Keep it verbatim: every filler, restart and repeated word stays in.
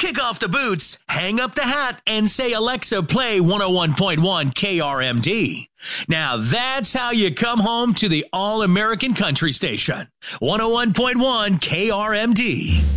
Kick off the boots, hang up the hat, and say, Alexa, play one oh one point one K R M D. Now that's how you come home to the all-American country station. one oh one point one K R M D.